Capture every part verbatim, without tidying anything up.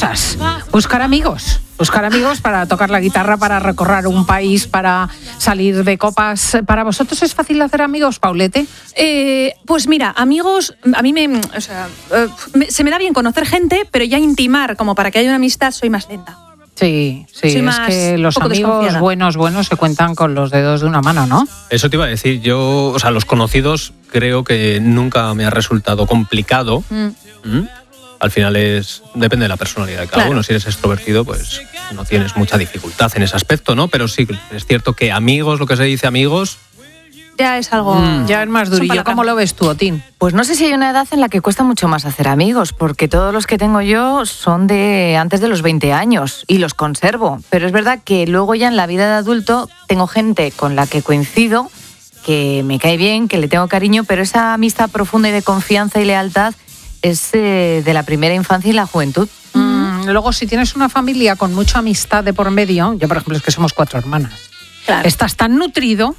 cosas. Buscar amigos. Buscar amigos para tocar la guitarra, para recorrer un país, para salir de copas. ¿Para vosotros es fácil hacer amigos, Paulete? Eh, pues mira, amigos, a mí me, o sea, eh, me, se me da bien conocer gente, pero ya intimar como para que haya una amistad soy más lenta. Sí, sí, soy es que los amigos buenos, buenos se cuentan con los dedos de una mano, ¿no? Eso te iba a decir, yo, o sea, los conocidos creo que nunca me ha resultado complicado. Mm. ¿Mm? Al final es depende de la personalidad de cada claro. uno. Si eres extrovertido, pues no tienes mucha dificultad en ese aspecto, ¿no? Pero sí, es cierto que amigos, lo que se dice amigos... Ya es algo... Mm. Ya es más durillo. ¿Cómo lo ves tú, Otín? Pues no sé si hay una edad en la que cuesta mucho más hacer amigos, porque todos los que tengo yo son de antes de los veinte años y los conservo. Pero es verdad que luego ya en la vida de adulto tengo gente con la que coincido, que me cae bien, que le tengo cariño, pero esa amistad profunda y de confianza y lealtad es eh, de la primera infancia y la juventud. Mm, luego, si tienes una familia con mucha amistad de por medio, yo por ejemplo es que somos cuatro hermanas, claro. Estás tan nutrido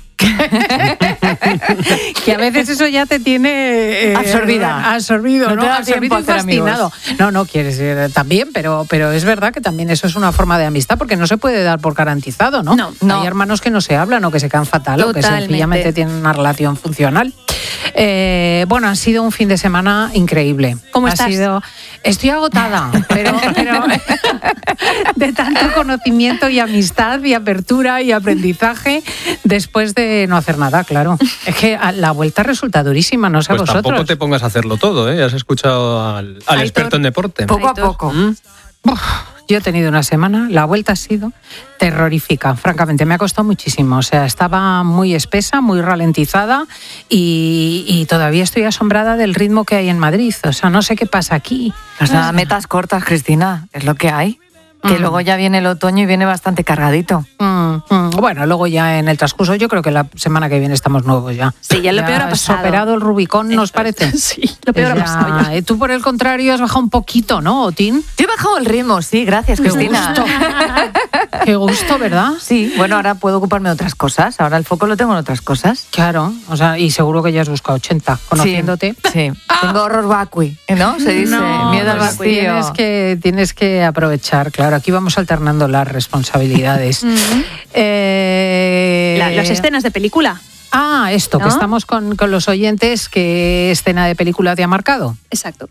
que a veces eso ya te tiene eh, absorbida, absorbido, ¿no? No te da absorbido y fascinado. Amigos. No, no quieres ir también, pero, pero es verdad que también eso es una forma de amistad porque no se puede dar por garantizado, ¿no? No, no. Hay hermanos que no se hablan o que se caen fatal Totalmente. O que sencillamente tienen una relación funcional. Eh, bueno, ha sido un fin de semana increíble. ¿Cómo ha estás? Sido... Estoy agotada, pero, pero de tanto conocimiento y amistad y apertura y aprendizaje después de no hacer nada, claro. Es que la vuelta resulta durísima, no sé pues a vosotros. Tampoco te pongas a hacerlo todo, ¿eh? Has escuchado al, al experto en deporte. Poco a poco. ¿Mm? Uf, yo he tenido una semana, la vuelta ha sido terrorífica, francamente, me ha costado muchísimo, o sea, estaba muy espesa, muy ralentizada y, y todavía estoy asombrada del ritmo que hay en Madrid, o sea, no sé qué pasa aquí. O sea, metas cortas, Cristina, es lo que hay. Que mm. luego ya viene el otoño y viene bastante cargadito. Mm, mm. Bueno, luego ya en el transcurso, yo creo que la semana que viene estamos nuevos ya. Sí, ya lo ya peor ha pasado. Superado el Rubicón, ¿nos parece? Sí, lo peor ya, ha pasado ya. Tú, por el contrario, has bajado un poquito, ¿no, Otín? Yo he bajado el ritmo, sí, gracias, Cristina. Qué gusto. Qué gusto, ¿verdad? Sí, bueno, ahora puedo ocuparme de otras cosas. Ahora el foco lo tengo en otras cosas. Claro, o sea, y seguro que ya has buscado ochenta, conociéndote. Sí, sí. ¡Ah! Tengo horror vacui, ¿no? Se dice, no, miedo al vacío. Tienes que, tienes que aprovechar, claro, aquí vamos alternando las responsabilidades. Mm-hmm. eh... La, las escenas de película. Ah, esto, ¿no? Que estamos con, con los oyentes, ¿qué escena de película te ha marcado? Exacto.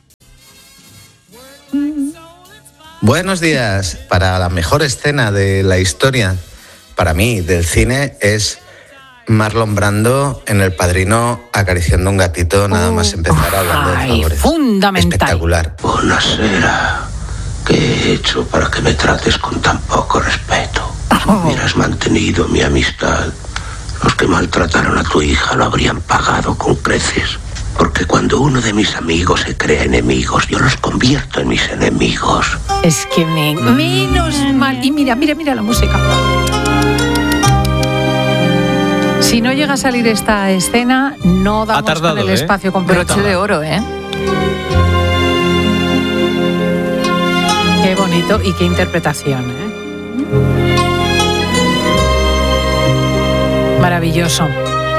Buenos días. Para la mejor escena de la historia, para mí, del cine, es Marlon Brando en El Padrino acariciando un gatito, nada más empezar oh, hablando de ay, favores. Fundamental. Espectacular. Buonasera. ¿Qué he hecho para que me trates con tan poco respeto? Si Oh. hubieras mantenido mi amistad, los que maltrataron a tu hija lo habrían pagado con creces. Porque cuando uno de mis amigos se crea enemigos, yo los convierto en mis enemigos. Es que me, menos mal. Y mira, mira, mira la música. Si no llega a salir esta escena, no damos tardado, con el ¿eh? espacio completo. Broche de oro, ¿eh? Qué bonito y qué interpretación, ¿eh? Maravilloso.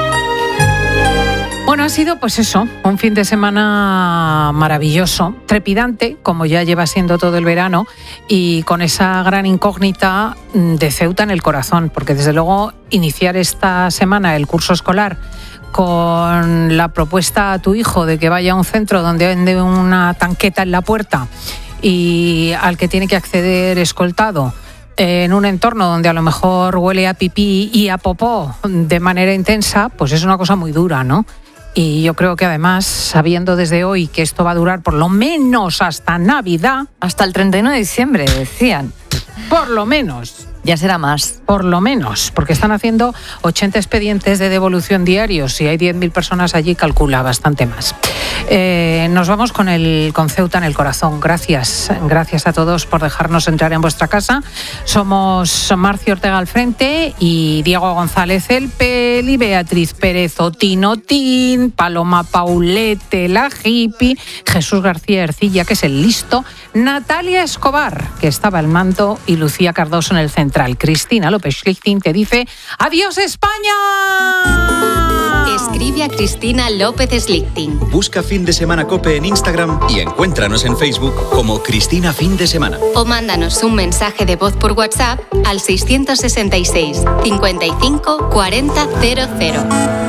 Bueno, ha sido pues eso, un fin de semana maravilloso, trepidante, como ya lleva siendo todo el verano, y con esa gran incógnita de Ceuta en el corazón, porque desde luego iniciar esta semana el curso escolar con la propuesta a tu hijo de que vaya a un centro donde vende una tanqueta en la puerta y al que tiene que acceder escoltado, en un entorno donde a lo mejor huele a pipí y a popó de manera intensa, pues es una cosa muy dura, ¿no? Y yo creo que además, sabiendo desde hoy que esto va a durar por lo menos hasta Navidad... Hasta el treinta y uno de diciembre, decían. Por lo menos. Ya será más. Por lo menos, porque están haciendo ochenta expedientes de devolución diarios. Si hay diez mil personas allí, calcula bastante más. Eh, nos vamos con el con Ceuta en el corazón. Gracias, gracias a todos por dejarnos entrar en vuestra casa. Somos Marcio Ortega al frente y Diego González el Peli, Beatriz Pérez Otín Otín, Paloma Paulete la hippie, Jesús García Ercilla, que es el listo, Natalia Escobar, que estaba al mando, y Lucía Cardoso en el central. Cristina López Schlichting te dice ¡adiós España! Escribe a Cristina López Schlichting. Busca Fin de Semana Cope en Instagram y encuéntranos en Facebook como Cristina Fin de Semana. O mándanos un mensaje de voz por WhatsApp al seiscientos sesenta y seis, cincuenta y cinco, cuarenta, cero cero.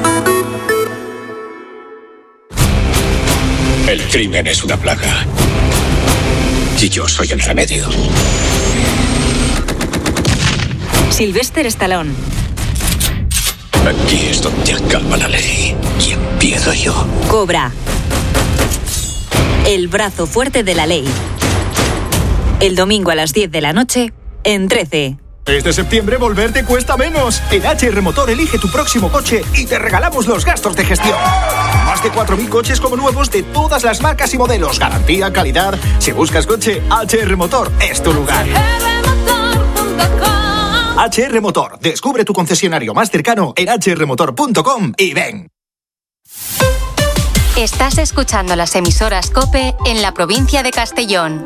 El crimen es una plaga. Y yo soy el remedio. Sylvester Stallone. Aquí es donde acaba la ley y empiezo yo. Cobra. El brazo fuerte de la ley. El domingo a las diez de la noche en trece. Este septiembre volverte cuesta menos. En H R Motor elige tu próximo coche y te regalamos los gastos de gestión. Más de cuatro mil coches como nuevos de todas las marcas y modelos. Garantía, calidad. Si buscas coche, H R Motor es tu lugar. H R Motor. Descubre tu concesionario más cercano en h r motor punto com y ven. Estás escuchando las emisoras COPE en la provincia de Castellón.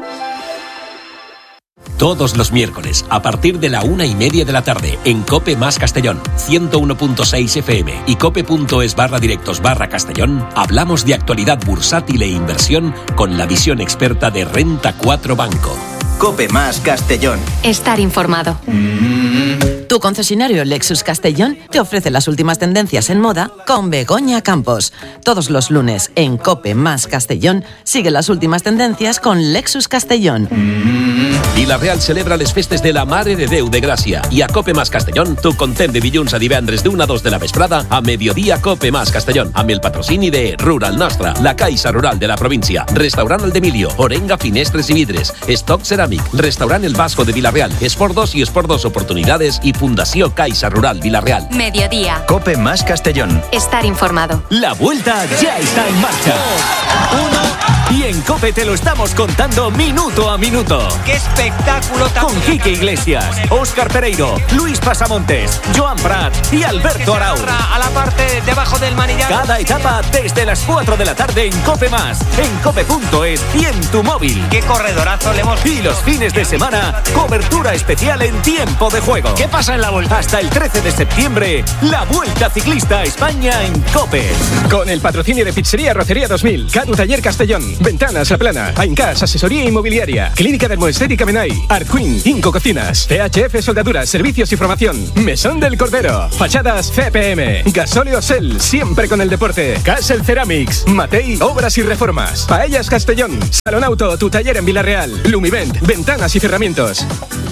Todos los miércoles, a partir de la una y media de la tarde, en COPE más Castellón, ciento uno punto seis F M y cope.es barra directos barra Castellón, hablamos de actualidad bursátil e inversión con la visión experta de Renta cuatro Banco. COPE más Castellón. Estar informado. Tu concesionario Lexus Castellón te ofrece las últimas tendencias en moda con Begoña Campos. Todos los lunes en COPE más Castellón sigue las últimas tendencias con Lexus Castellón. Vila-real celebra les festes de la Mare de Déu de Gràcia i a COPE más Castellón tu content de dilluns a divendres d'una a dos de la vesprada a mediodía COPE más Castellón amb el patrocini de Rural Nostra, la Caixa Rural de la província, Restaurant El Demilio, Orenga Finestres i Vidres, Stock Ceràmic, Restaurant El Vasco de Vila-real, Esport dos y Esport dos Oportunidades y Fundació Caixa Rural Vila-real. Mediodía. COPE más Castellón. Estar informado. La vuelta ya está en marcha. Uno, y en COPE te lo estamos contando minuto a minuto. ¡Qué espectáculo! Con Quique Iglesias, Óscar Pereiro, Luis Pasamontes, Joan Prat y Alberto Arau. A la parte debajo del manillar. Cada etapa desde las cuatro de la tarde en COPE más, en cope punto es y en tu móvil. ¡Qué corredorazo le hemos! Y los fines de semana, cobertura especial en tiempo de juego. ¿Qué pasa en la vuelta? Hasta el trece de septiembre, la Vuelta Ciclista a España en COPE. Con el patrocinio de Pizzería Rocería dos mil, Cadu Taller Castellón, Ventanas La Plana, Aincas Asesoría Inmobiliaria, Clínica Dermoestética Menai, Arquin, Inco Cocinas, C H F Soldaduras, Servicios y Formación, Mesón del Cordero, Fachadas C P M, Gasóleo Sel, siempre con el deporte, Castle Ceramics, Matei, Obras y Reformas, Paellas Castellón, Salón Auto, tu taller en Villarreal, Lumivent, Ventanas y Cerramientos.